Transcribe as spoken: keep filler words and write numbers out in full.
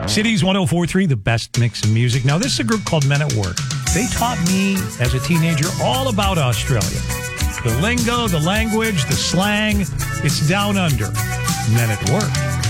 Cities one oh four point three, the best mix of music. Now, this is a group called Men at Work. They taught me as a teenager all about Australia. The lingo, the language, the slang. It's down under. Men at Work.